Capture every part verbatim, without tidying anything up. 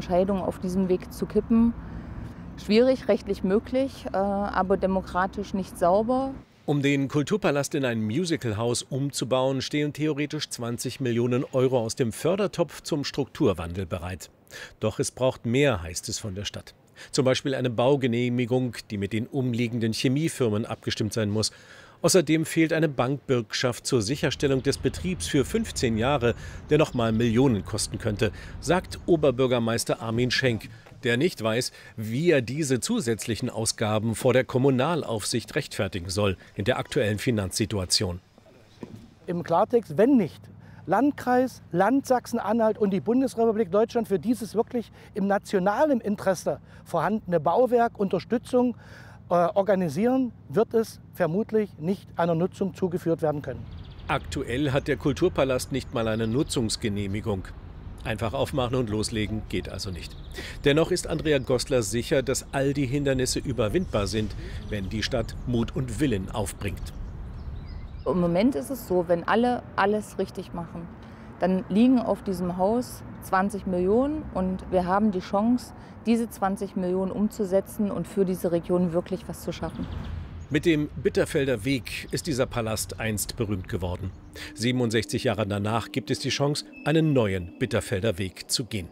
Entscheidung auf diesem Weg zu kippen. Schwierig, rechtlich möglich, äh, aber demokratisch nicht sauber. Um den Kulturpalast in ein Musicalhaus umzubauen, stehen theoretisch zwanzig Millionen Euro aus dem Fördertopf zum Strukturwandel bereit. Doch es braucht mehr, heißt es von der Stadt. Zum Beispiel eine Baugenehmigung, die mit den umliegenden Chemiefirmen abgestimmt sein muss. Außerdem fehlt eine Bankbürgschaft zur Sicherstellung des Betriebs für fünfzehn Jahre, der nochmal Millionen kosten könnte, sagt Oberbürgermeister Armin Schenk, der nicht weiß, wie er diese zusätzlichen Ausgaben vor der Kommunalaufsicht rechtfertigen soll in der aktuellen Finanzsituation. Im Klartext, wenn nicht Landkreis, Land Sachsen-Anhalt und die Bundesrepublik Deutschland für dieses wirklich im nationalen Interesse vorhandene Bauwerk Unterstützung äh, organisieren, wird es vermutlich nicht einer Nutzung zugeführt werden können. Aktuell hat der Kulturpalast nicht mal eine Nutzungsgenehmigung. Einfach aufmachen und loslegen geht also nicht. Dennoch ist Andrea Goslar sicher, dass all die Hindernisse überwindbar sind, wenn die Stadt Mut und Willen aufbringt. Im Moment ist es so, wenn alle alles richtig machen, dann liegen auf diesem Haus zwanzig Millionen und wir haben die Chance, diese zwanzig Millionen umzusetzen und für diese Region wirklich was zu schaffen. Mit dem Bitterfelder Weg ist dieser Palast einst berühmt geworden. siebenundsechzig Jahre danach gibt es die Chance, einen neuen Bitterfelder Weg zu gehen.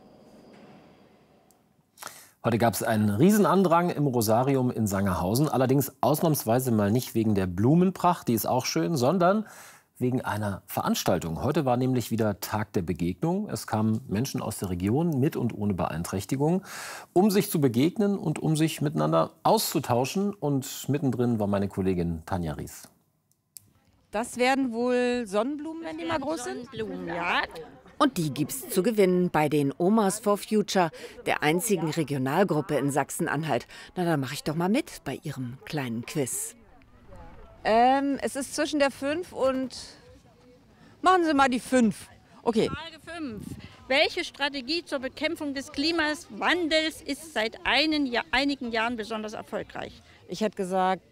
Heute gab es einen Riesenandrang im Rosarium in Sangerhausen. Allerdings ausnahmsweise mal nicht wegen der Blumenpracht, die ist auch schön, sondern wegen einer Veranstaltung. Heute war nämlich wieder Tag der Begegnung. Es kamen Menschen aus der Region mit und ohne Beeinträchtigung, um sich zu begegnen und um sich miteinander auszutauschen. Und mittendrin war meine Kollegin Tanja Ries. Das werden wohl Sonnenblumen, wenn die mal groß sind? Sonnenblumen, ja. Und die gibt's zu gewinnen bei den Omas for Future, der einzigen Regionalgruppe in Sachsen-Anhalt. Na, dann mache ich doch mal mit bei Ihrem kleinen Quiz. Ähm, es ist zwischen der fünf und... Machen Sie mal die fünf. Okay. Frage fünf. Welche Strategie zur Bekämpfung des Klimawandels ist seit einen Jahr, einigen Jahren besonders erfolgreich? Ich hätte gesagt,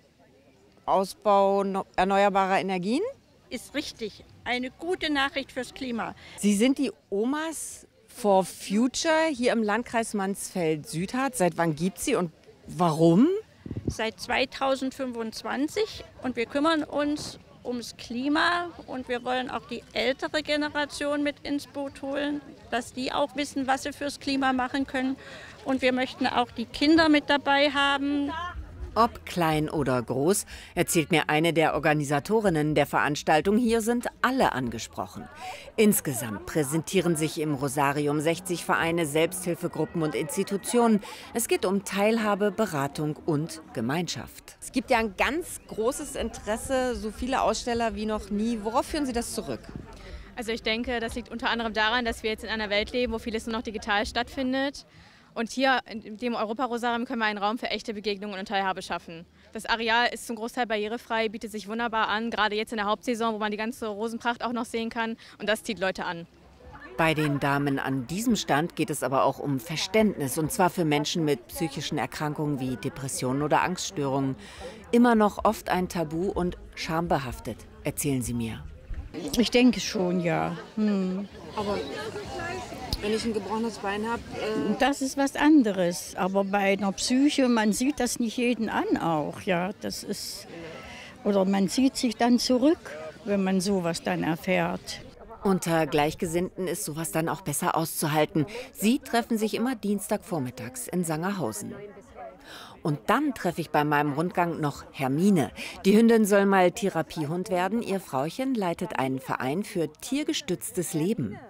Ausbau erneuerbarer Energien. Ist richtig. Eine gute Nachricht fürs Klima. Sie sind die Omas for Future hier im Landkreis Mansfeld-Südharz. Seit wann gibt es sie und warum? Seit zweitausendfünfundzwanzig und wir kümmern uns ums Klima und wir wollen auch die ältere Generation mit ins Boot holen, dass die auch wissen, was sie fürs Klima machen können. Und wir möchten auch die Kinder mit dabei haben. Ob klein oder groß, erzählt mir eine der Organisatorinnen der Veranstaltung, hier sind alle angesprochen. Insgesamt präsentieren sich im Rosarium sechzig Vereine, Selbsthilfegruppen und Institutionen. Es geht um Teilhabe, Beratung und Gemeinschaft. Es gibt ja ein ganz großes Interesse, so viele Aussteller wie noch nie. Worauf führen Sie das zurück? Also ich denke, das liegt unter anderem daran, dass wir jetzt in einer Welt leben, wo vieles nur noch digital stattfindet. Und hier in dem Europa-Rosarium können wir einen Raum für echte Begegnungen und Teilhabe schaffen. Das Areal ist zum Großteil barrierefrei, bietet sich wunderbar an, gerade jetzt in der Hauptsaison, wo man die ganze Rosenpracht auch noch sehen kann. Und das zieht Leute an. Bei den Damen an diesem Stand geht es aber auch um Verständnis. Und zwar für Menschen mit psychischen Erkrankungen wie Depressionen oder Angststörungen. Immer noch oft ein Tabu und schambehaftet, erzählen sie mir. Ich denke schon, ja. Hm. Aber wenn ich ein gebrochenes Bein habe... Äh das ist was anderes. Aber bei einer Psyche, man sieht das nicht jeden an auch. Ja, das ist, oder man zieht sich dann zurück, wenn man sowas dann erfährt. Unter Gleichgesinnten ist sowas dann auch besser auszuhalten. Sie treffen sich immer Dienstagvormittags in Sangerhausen. Und dann treffe ich bei meinem Rundgang noch Hermine. Die Hündin soll mal Therapiehund werden. Ihr Frauchen leitet einen Verein für tiergestütztes Leben.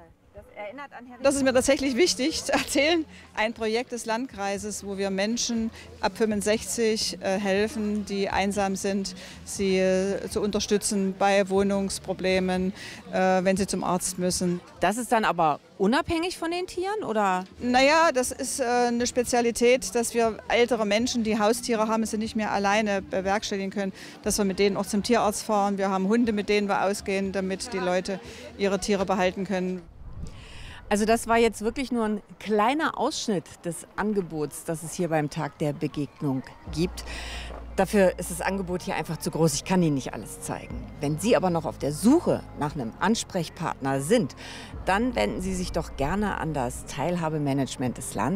Das ist mir tatsächlich wichtig zu erzählen. Ein Projekt des Landkreises, wo wir Menschen ab fünfundsechzig äh, helfen, die einsam sind, sie äh, zu unterstützen bei Wohnungsproblemen, äh, wenn sie zum Arzt müssen. Das ist dann aber unabhängig von den Tieren, oder? Naja, das ist äh, eine Spezialität, dass wir ältere Menschen, die Haustiere haben, sie nicht mehr alleine bewerkstelligen können, dass wir mit denen auch zum Tierarzt fahren. Wir haben Hunde, mit denen wir ausgehen, damit die Leute ihre Tiere behalten können. Also das war jetzt wirklich nur ein kleiner Ausschnitt des Angebots, das es hier beim Tag der Begegnung gibt. Dafür ist das Angebot hier einfach zu groß. Ich kann Ihnen nicht alles zeigen. Wenn Sie aber noch auf der Suche nach einem Ansprechpartner sind, dann wenden Sie sich doch gerne an das Teilhabemanagement des Landes.